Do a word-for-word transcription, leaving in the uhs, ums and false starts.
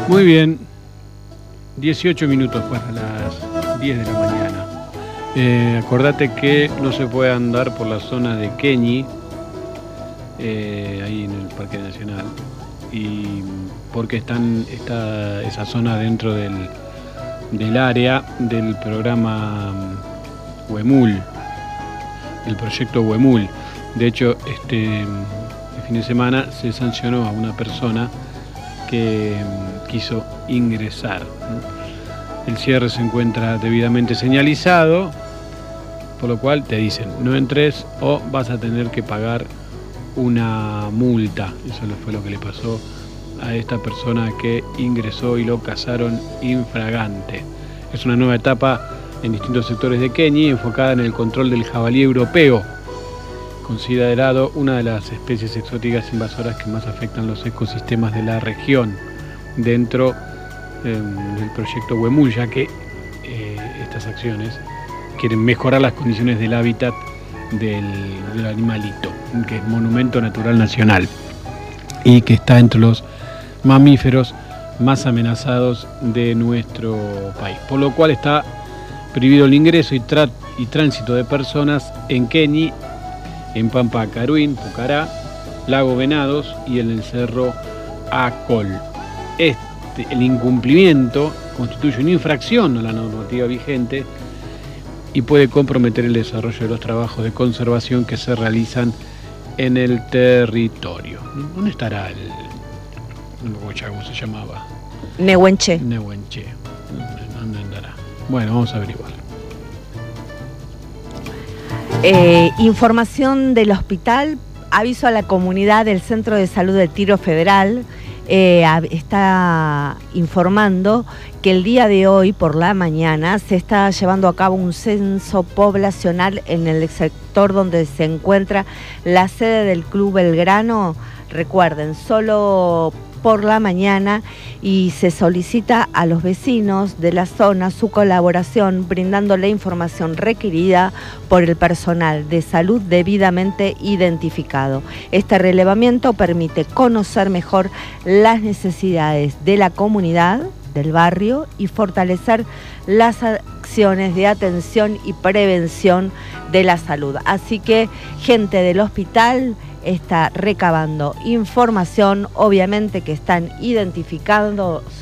Muy bien, dieciocho minutos para las diez de la mañana. Eh, acordate que no se puede andar por la zona de Queñi, eh, ahí en el Parque Nacional, y porque están, está esa zona dentro del, del área del programa Huemul, el proyecto Huemul. De hecho, este, este fin de semana se sancionó a una persona que quiso ingresar. El cierre se encuentra debidamente señalizado, por lo cual te dicen no entres o vas a tener que pagar una multa. Eso fue lo que le pasó a esta persona que ingresó y lo cazaron infragante. Es una nueva etapa en distintos sectores de Queñi enfocada en el control del jabalí europeo, considerado una de las especies exóticas invasoras que más afectan los ecosistemas de la región dentro eh, del proyecto Huemul, ya que eh, estas acciones quieren mejorar las condiciones del hábitat del, del animalito, que es monumento natural nacional y que está entre los mamíferos más amenazados de nuestro país, por lo cual está prohibido el ingreso y, tra- y tránsito de personas en Queñi, en Pampa Caruín, Pucará, Lago Venados y en el Cerro Acol. Este, el incumplimiento constituye una infracción a la normativa vigente y puede comprometer el desarrollo de los trabajos de conservación que se realizan en el territorio. ¿Dónde estará el... no me acuerdo cómo se llamaba? Nehuenche. Nehuenche. ¿Dónde andará? Bueno, vamos a averiguar. Eh, información del hospital, aviso a la comunidad del Centro de Salud del Tiro Federal, eh, está informando que el día de hoy por la mañana se está llevando a cabo un censo poblacional en el sector donde se encuentra la sede del Club Belgrano. Recuerden, solo por la mañana, y se solicita a los vecinos de la zona su colaboración brindando la información requerida por el personal de salud debidamente identificado. Este relevamiento permite conocer mejor las necesidades de la comunidad, del barrio, y fortalecer las acciones de atención y prevención de la salud. Así que gente del hospital está recabando información, obviamente que están identificando